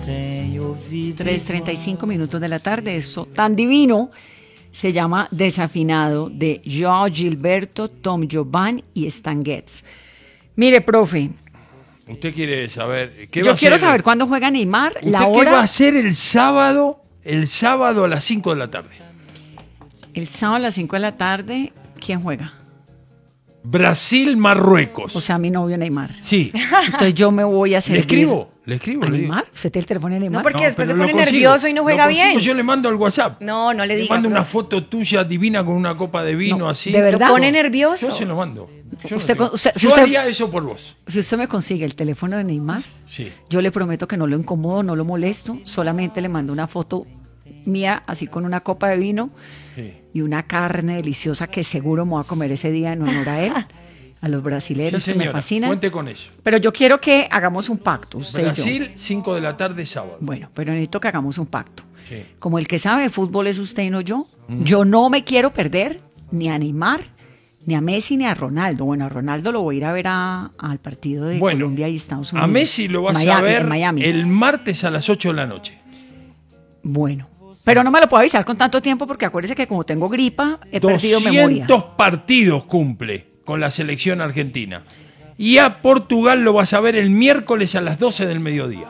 3:35 de la tarde. Eso tan divino se llama Desafinado, de Joao Gilberto, Tom Jovan y Stan Getz. Mire, profe. ¿Usted quiere saber qué Yo quiero saber cuándo juega Neymar, la hora. ¿Qué va a ser el sábado a las 5 de la tarde? El sábado a las 5 de la tarde, ¿quién juega? Brasil-Marruecos. O sea, mi novio Neymar. Sí. Entonces yo me voy a servir. Le escribo. ¿A Neymar? ¿Usted tiene el teléfono de Neymar? No, porque después se pero pone lo consigo, nervioso y no juega lo consigo, bien. Yo le mando al WhatsApp. No le Le diga. mando una foto tuya divina con una copa de vino No, así. ¿de verdad? Lo pone nervioso. Yo se lo mando. Yo, Usted no tengo- con- usted- si yo usted- haría eso por vos. Si usted me consigue el teléfono de Neymar, Sí. yo le prometo que no lo incomodo, no lo molesto, solamente le mando una foto mía así con una copa de vino Sí. y una carne deliciosa que seguro me voy a comer ese día en honor a él, a los brasileros Sí, que me señora, fascinan. cuente con eso. Pero yo quiero que hagamos un pacto, usted y yo. Brasil, 5 de la tarde, sábado. Bueno, pero necesito que hagamos un pacto. Sí. Como el que sabe de fútbol es usted y no yo, yo no me quiero perder ni a Neymar, ni a Messi, ni a Ronaldo. Bueno, a Ronaldo lo voy a ir a ver al partido de Bueno, Colombia y Estados Unidos. A Messi lo vas Miami, a ver en Miami. el martes a las 8 de la noche. Bueno, pero no me lo puedo avisar con tanto tiempo porque acuérdese que como tengo gripa, he perdido memoria. 200 partidos cumple con la selección argentina. Y a Portugal lo vas a ver el miércoles a las 12 del mediodía.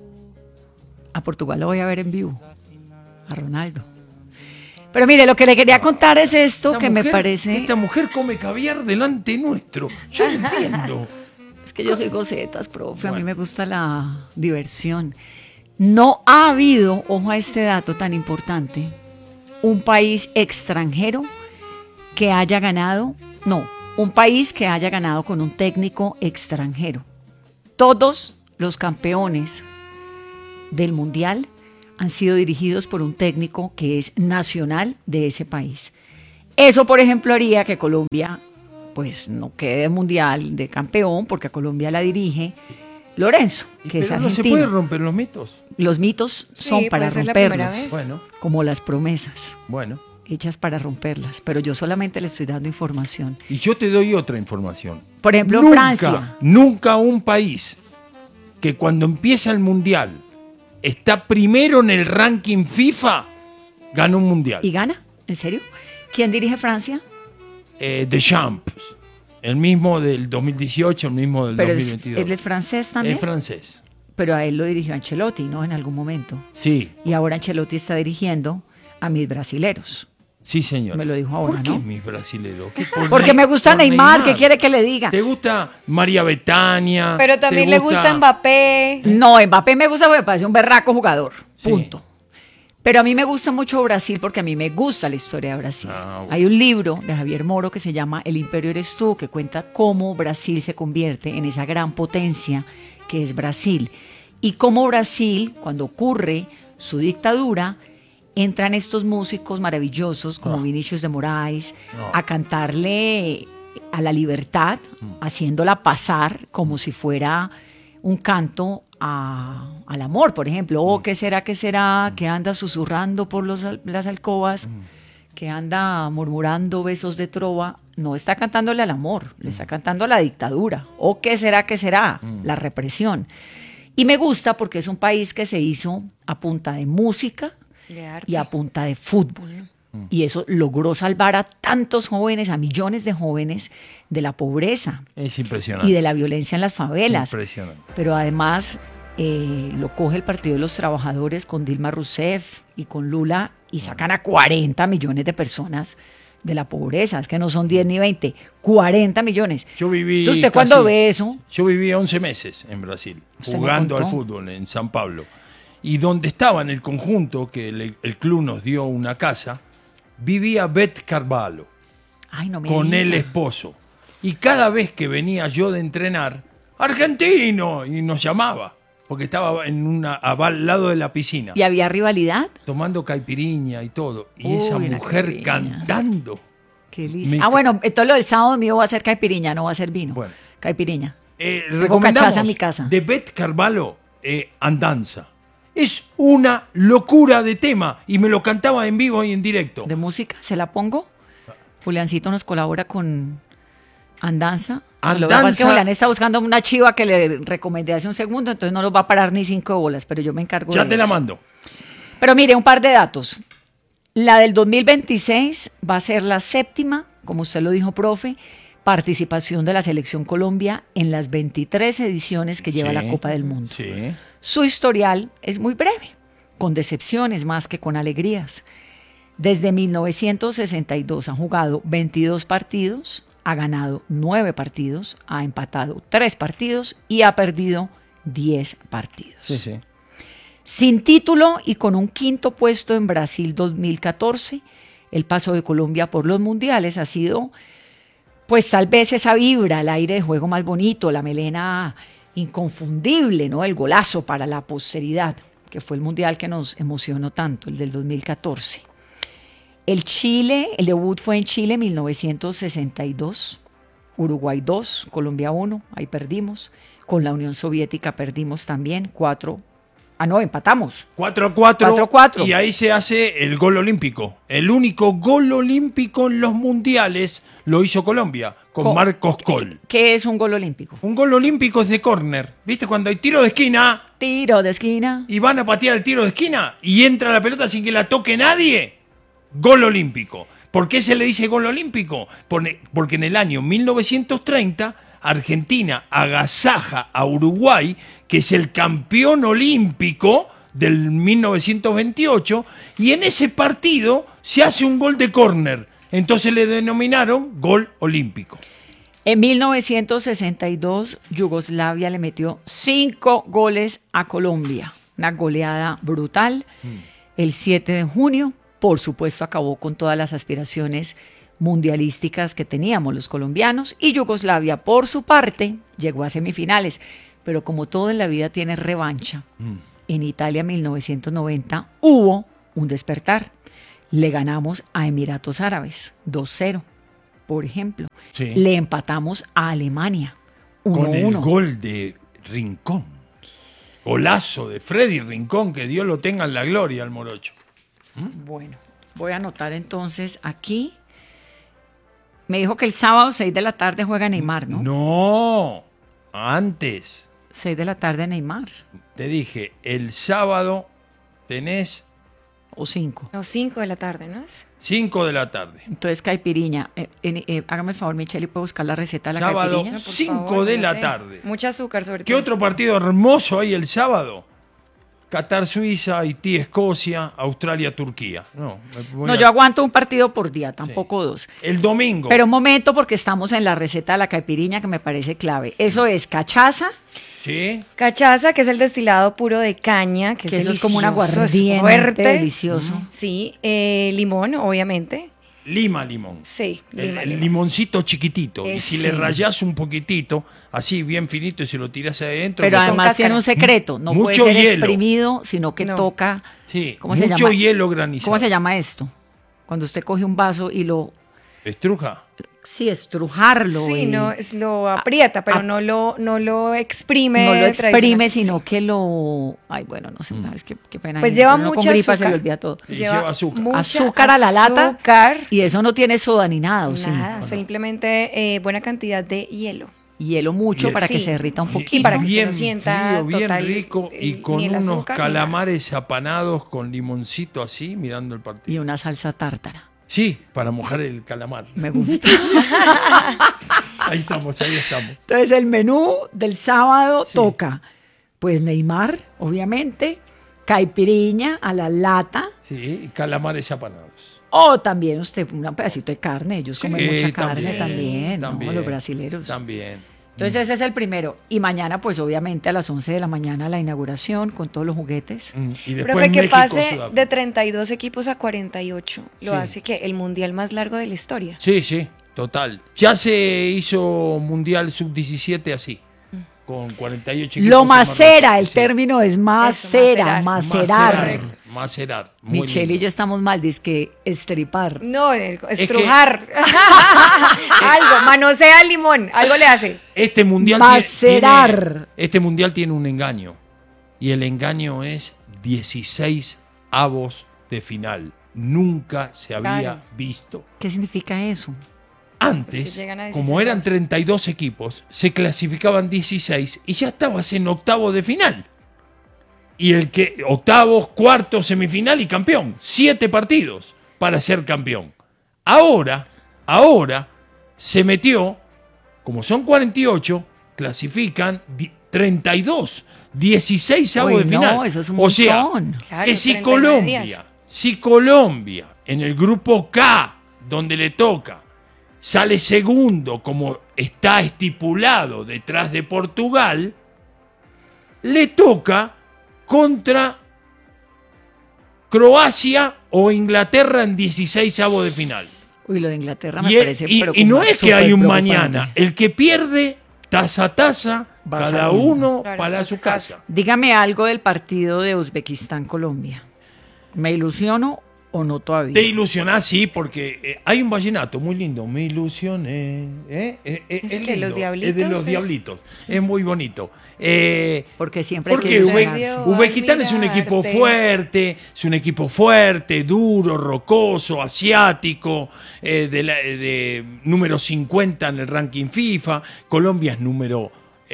A Portugal lo voy a ver en vivo, a Ronaldo. Pero mire, lo que le quería contar es esto Esta que mujer- me parece... Esta mujer come caviar delante nuestro. Yo no entiendo. Es que yo soy gocetas, profe, a mí me gusta la diversión. No ha habido, ojo a este dato tan importante, un país extranjero que haya ganado, un país que haya ganado con un técnico extranjero. Todos los campeones del Mundial han sido dirigidos por un técnico que es nacional de ese país. Eso, por ejemplo, haría que Colombia pues no quede mundial de campeón, porque a Colombia la dirige Lorenzo, que es Pero no se argentino. puede romper los mitos. Los mitos son Sí, para puede ser la primera romperlos, vez. Bueno, como las promesas, bueno. hechas para romperlas. Pero yo solamente le estoy dando información. Y yo te doy otra información. Por ejemplo, Nunca, Francia. Nunca un país que cuando empieza el mundial está primero en el ranking FIFA gana un mundial. ¿Y gana? ¿En serio? ¿Quién dirige Francia? Deschamps, el mismo del 2018, el mismo del Pero 2022. él es francés también. Es francés. Pero a él lo dirigió Ancelotti, ¿no? En algún momento. Sí, Y ahora Ancelotti está dirigiendo a mis brasileros. sí, señor. Me lo dijo ahora, ¿Por qué ¿no? mis brasileros? ¿Qué por Porque me gusta por Neymar, ¿qué quiere que le diga? ¿Te gusta María Betania? Pero también ¿Te le gusta Mbappé. No, Mbappé me gusta porque me parece un berraco jugador. Sí. Punto. Pero a mí me gusta mucho Brasil porque a mí me gusta la historia de Brasil. Ah, bueno. Hay un libro de Javier Moro que se llama El Imperio Eres Tú, que cuenta cómo Brasil se convierte en esa gran potencia que es Brasil. Y cómo Brasil, cuando ocurre su dictadura, entran estos músicos maravillosos como Vinícius de Moraes a cantarle a la libertad, haciéndola pasar como si fuera un canto al amor, por ejemplo. Oh, ¿qué será, que anda susurrando por las alcobas, que anda murmurando besos de trova? No está cantándole al amor, le está cantando a la dictadura. Oh, ¿qué será, la represión? Y me gusta porque es un país que se hizo a punta de música De arte. y a punta de fútbol. Y eso logró salvar a tantos jóvenes, a millones de jóvenes, de la pobreza Es impresionante. y de la violencia en las favelas. Impresionante. Pero además lo coge el Partido de los Trabajadores con Dilma Rousseff y con Lula y sacan a 40 millones de personas de la pobreza. Es que no son 10 ni 20, 40 millones. Yo viví Entonces, ¿usted casi- cuando ve eso? Yo viví 11 meses en Brasil, Usted me jugando al contó. fútbol en San Pablo. Y donde estaba en el conjunto, que el club nos dio una casa, vivía Beth Carvalho Ay, no me con diga. el esposo. Y cada vez que venía yo de entrenar, argentino, y nos llamaba, porque estaba al lado de la piscina, ¿Y había rivalidad? tomando caipiriña y todo. Y Uy, esa la mujer caipirinha. cantando. Qué delicia. Me- Bueno, entonces lo del sábado mío va a ser caipiriña, no va a ser vino. Bueno. Caipiriña. Recomendamos cachaza en mi casa. de Beth Carvalho, Andanza. Es una locura de tema y me lo cantaba en vivo y en directo. ¿De música? ¿Se la pongo? Juliancito nos colabora con Andanza. Andanza. Lo que pasa es que Julián está buscando una chiva que le recomendé hace un segundo, entonces no los va a parar ni 5 bolas, pero yo me encargo Ya de te eso. la mando. Pero mire, un par de datos. La del 2026 va a ser la séptima, como usted lo dijo, profe, participación de la Selección Colombia en las 23 ediciones que lleva Sí, la Copa del Mundo. Sí. Su historial es muy breve, con decepciones más que con alegrías. Desde 1962 ha jugado 22 partidos, ha ganado 9 partidos, ha empatado 3 partidos y ha perdido 10 partidos. Sí, sí. Sin título y con un quinto puesto en Brasil 2014, el paso de Colombia por los mundiales ha sido, pues tal vez esa vibra, el aire de juego más bonito, la melena inconfundible, ¿no? El golazo para la posteridad, que fue el mundial que nos emocionó tanto, el del 2014. El debut fue en Chile en 1962, Uruguay 2, Colombia 1, ahí perdimos. Con la Unión Soviética perdimos también 4. Empatamos. 4-4. 4-4. Y ahí se hace el gol olímpico. El único gol olímpico en los mundiales lo hizo Colombia, con Marcos Coll. ¿Qué es un gol olímpico? Un gol olímpico es de córner. ¿Viste? Cuando hay tiro de esquina Tiro de esquina. y van a patear el tiro de esquina y entra la pelota sin que la toque nadie. Gol olímpico. ¿Por qué se le dice gol olímpico? Porque en el año 1930 Argentina agasaja a Uruguay, que es el campeón olímpico del 1928, y en ese partido se hace un gol de córner. Entonces le denominaron gol olímpico. En 1962, Yugoslavia le metió 5 goles a Colombia. Una goleada brutal. El 7 de junio, por supuesto, acabó con todas las aspiraciones mundialísticas que teníamos los colombianos, y Yugoslavia, por su parte, llegó a semifinales. Pero como todo en la vida tiene revancha, en Italia 1990 hubo un despertar. Le ganamos a Emiratos Árabes 2-0, por ejemplo. Sí. Le empatamos a Alemania 1-1. Con el gol de Rincón. Golazo de Freddy Rincón, que Dios lo tenga en la gloria al morocho. Bueno, voy a anotar entonces aquí. Me dijo que el sábado 6 de la tarde juega Neymar, ¿no? No, antes. 6 de la tarde Neymar. Te dije, el sábado tenés O 5. No, 5 de la tarde, ¿no es? 5 de la tarde. Entonces, caipiriña. Hágame el favor, Michelle, y puedo buscar la receta de la Sábado, caipiriña. Por 5 favor, de no la sé. tarde. Mucha azúcar, sobre ¿Qué todo. otro partido hermoso hay el sábado? Qatar-Suiza, Haití-Escocia, Australia-Turquía. No, No, yo aguanto un partido por día, tampoco dos. El domingo. Pero un momento, porque estamos en la receta de la caipiriña que me parece clave. Eso es cachaza, ¿Sí? Cachaza, que es el destilado puro de caña, que que es eso es como un delicioso, es aguardiente fuerte. delicioso. Sí, limón, obviamente. Lima limón. Sí, El limón. limoncito chiquitito. Y si Sí. le rayás un poquitito, así bien finito, y se lo tirás adentro. Pero se- además cáscara. tiene un secreto, no Mucho puede ser hielo. exprimido, sino que No. toca. Sí, ¿Cómo se mucho llama? hielo granizado. ¿Cómo se llama esto? Cuando usted coge un vaso y lo, ¿Estruja? sí, estrujarlo. Sí, y no, lo aprieta, pero a- no lo exprime. no lo exprime, tradicional. sino que lo, ay, bueno, no sé, una vez qué pena. Pues hay, lleva pero uno con mucha gripa se le azúcar. olvida todo. Y lleva azúcar. mucha Azúcar a la lata. azúcar. Y eso no tiene soda ni nada, ¿o sí? Nada, simplemente buena cantidad de hielo. Hielo mucho Hielo. para que Sí. se derrita un Y- poquito. Y para que usted bien no sienta frío, bien total, rico, y ni con el unos azúcar, ni calamares apanados con limoncito así, mirando el partido. Y una salsa tártara. Sí, para mojar el calamar. Me gusta. Ahí estamos, ahí estamos. Entonces el menú del sábado Sí. toca, pues Neymar, obviamente, caipiriña a la lata, Sí, y calamares apanados. o también usted un pedacito de carne, ellos comen Sí, mucha carne también, ¿no? también, Los brasileros. También. Entonces ese es el primero. Y mañana, pues obviamente a las 11 de la mañana la inauguración con todos los juguetes. Y después Profe, que México, pase Sudáfrica. de 32 equipos a 48 lo Sí. hace que el mundial más largo de la historia. Sí, sí, total. Ya se hizo Mundial Sub-17 así, con 48 equipos. Lo en macera, Marruecos, el sí. término es macera, macerar. macerar. Macerar. Muy Michelle y lindo. yo estamos mal, que estripar. No, estrujar. Algo, manosea el limón, algo le hace. Este mundial Macerar. este mundial tiene un engaño. Y el engaño es 16 avos de final. Nunca se había Claro. visto. ¿Qué significa eso? Antes, llegan a 16 como eran años. 32 equipos, se clasificaban 16 y ya estabas en octavo de final. Y el que octavos, cuartos, semifinal y campeón. 7 partidos para ser campeón. Ahora se metió, como son 48, clasifican 32, 16 avos Uy, de final. no, eso es un o sea, montón. Claro, que si 39 días. Colombia en el grupo K, donde le toca, sale segundo como está estipulado detrás de Portugal, le toca contra Croacia o Inglaterra en 16 avos de final. Uy, lo de Inglaterra me Y, parece y no es que hay un súper mañana. preocupante. El que pierde, taza a taza, Va cada saliendo. uno Claro, para para su su casa. Dígame algo del partido de Uzbekistán-Colombia. ¿Me ilusiono o no todavía? Te ilusionás, sí, porque hay un vallenato muy lindo. Me ilusioné. ¿Es el de lindo, los Diablitos? Es de los Es- Diablitos. Es muy bonito. Porque siempre hay Porque que Uzbek- ilusionarse. Uzbekistán es un equipo fuerte, duro, rocoso, asiático, de número 50 en el ranking FIFA. Colombia es número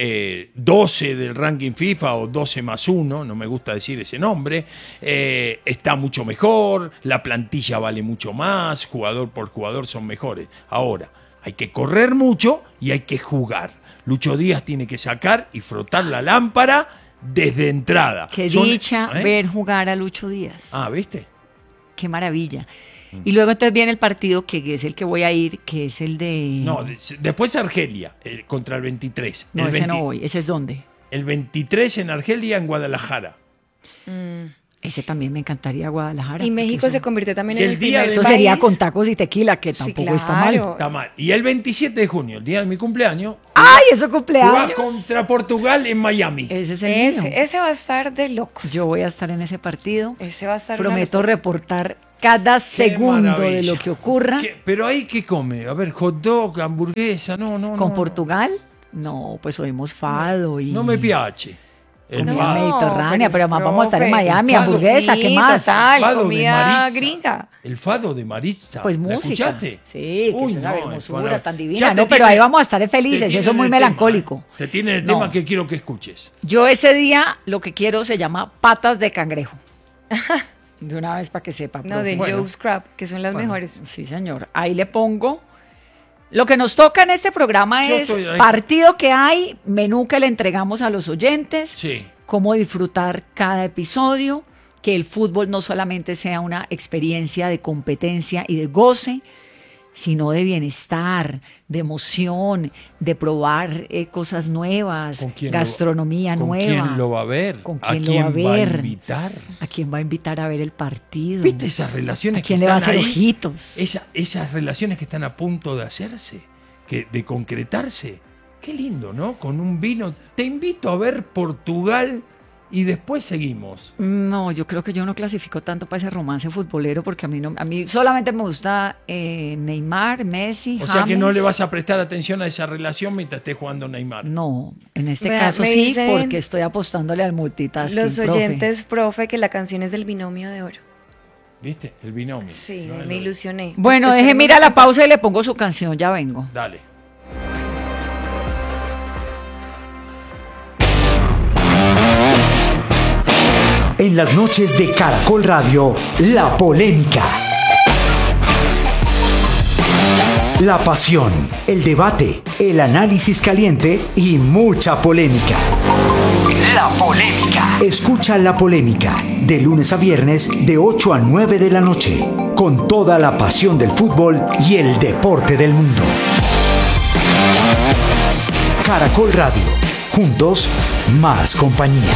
12 del ranking FIFA o 12 más 1, no me gusta decir ese nombre. Está mucho mejor, la plantilla vale mucho más, jugador por jugador son mejores. Ahora, hay que correr mucho y hay que jugar. Lucho Díaz tiene que sacar y frotar la lámpara desde entrada. Qué Son- dicha ¿eh? ver jugar a Lucho Díaz. Ah, ¿viste? Qué maravilla. Y luego entonces viene el partido que es el que voy a ir, que es el de... No, después Argelia, contra el 23. No, el ese 20 no voy. ¿Ese es dónde? El 23 en Argelia, en Guadalajara. Ese también me encantaría Guadalajara. Y porque México eso- se convirtió también Y en el el día primer del- Eso país. sería con tacos y tequila, que Sí, tampoco está mal. claro. Está mal. Y el 27 de junio, el día de mi cumpleaños, ¡Ay, eso juega cumpleaños! contra Portugal en Miami. Ese es el mío. Ese va a estar de locos. Yo voy a estar en ese partido. Ese va a estar una Prometo locura. reportar cada Qué segundo de maravilla. lo que ocurra. Pero ahí, ¿qué come? A ver, hot dog, hamburguesa, no. ¿Con no. Portugal? No, pues oímos fado y... No me piache. El Comida fado. mediterránea, pero además vamos a estar en profe, Miami, el fado. hamburguesa, ¿qué Sí, más? total, Fado de comida Maritza. gringa. El fado de Maritza. Pues ¿La música. escuchaste? Sí, que Uy, es una no, hermosura es tan ya divina. te No, pero tiene- ahí vamos a estar te felices, tiene eso es muy el tema, melancólico. Te tiene el No. tema que quiero que escuches. Yo ese día lo que quiero se llama patas de cangrejo. De una vez para que sepa. No, profe. de Bueno. Joe's Crab, que son las Bueno, mejores. Sí, señor. Ahí le pongo. Lo que nos toca en este programa Yo es estoy ahí. partido que hay, menú que le entregamos a los oyentes, Sí. cómo disfrutar cada episodio, que el fútbol no solamente sea una experiencia de competencia y de goce, sino de bienestar, de emoción, de probar cosas nuevas, ¿Con quién gastronomía ¿Con nueva. quién lo va a ver? ¿Con ¿A quién lo quién va a ver? invitar? ¿A quién va a invitar a ver el partido? ¿Viste esas ¿A relaciones quién que le va a están hacer ahí? ojitos? Esas relaciones que están a punto de hacerse, de concretarse. Qué lindo, ¿no? Con un vino. Te invito a ver Portugal y después seguimos. No, yo creo que yo no clasifico tanto para ese romance futbolero porque a mí solamente me gusta Neymar, Messi, O sea que no James. le vas a prestar atención a esa relación mientras esté jugando Neymar. No, en este Vea, caso me sí, dicen porque estoy apostándole al multitasking, Los profe. oyentes, profe, que la canción es del binomio de oro. ¿Viste? El binomio. Sí, No, me ilusioné. Bueno, Después deje tenemos mira la pausa y le pongo su canción, ya vengo. Dale. En las noches de Caracol Radio, la polémica. La pasión, el debate, el análisis caliente y mucha polémica. La polémica. Escucha La Polémica de lunes a viernes de 8 a 9 de la noche, con toda la pasión del fútbol y el deporte del mundo. Caracol Radio. Juntos, más compañía.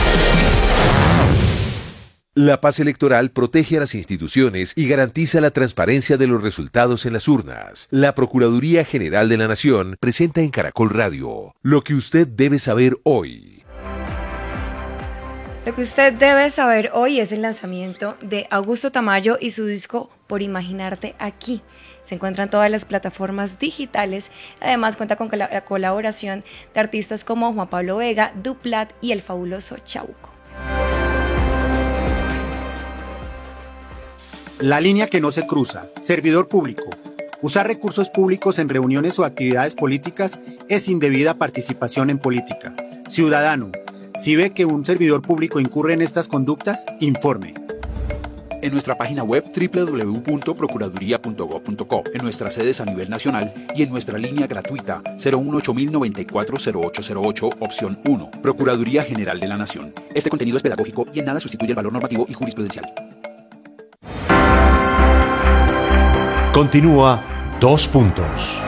La paz electoral protege a las instituciones y garantiza la transparencia de los resultados en las urnas. La Procuraduría General de la Nación presenta en Caracol Radio lo que usted debe saber hoy. Lo que usted debe saber hoy es el lanzamiento de Augusto Tamayo y su disco Por Imaginarte Aquí. Se encuentra en todas las plataformas digitales. Además cuenta con la colaboración de artistas como Juan Pablo Vega, Duplat y el fabuloso Chabuco. La línea que no se cruza. Servidor público. Usar recursos públicos en reuniones o actividades políticas es indebida participación en política. Ciudadano, si ve que un servidor público incurre en estas conductas, informe. En nuestra página web www.procuraduría.gov.co, en nuestras sedes a nivel nacional y en nuestra línea gratuita 018-094-0808, opción 1, Procuraduría General de la Nación. Este contenido es pedagógico y en nada sustituye el valor normativo y jurisprudencial. Continúa 2 puntos.